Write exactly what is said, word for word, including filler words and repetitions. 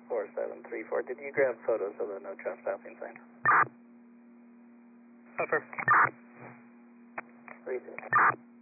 four seven three four. Did you grab photos of the no trespassing sign? Affirm. Three two.